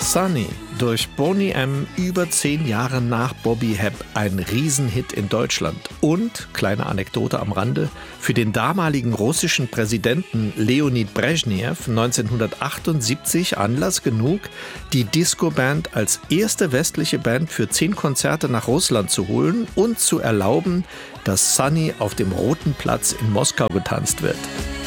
Sunny, durch Boney M. über 10 Jahre nach Bobby Hebb ein Riesenhit in Deutschland. Und, kleine Anekdote am Rande, für den damaligen russischen Präsidenten Leonid Brezhnev 1978 Anlass genug, die Disco-Band als erste westliche Band für 10 Konzerte nach Russland zu holen und zu erlauben, dass Sunny auf dem Roten Platz in Moskau getanzt wird.